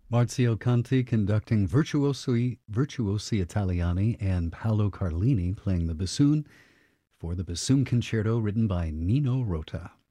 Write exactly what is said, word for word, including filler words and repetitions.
Marzio Conti conducting Virtuosi, Virtuosi Italiani and Paolo Carlini playing the bassoon for the Bassoon Concerto written by Nino Rota.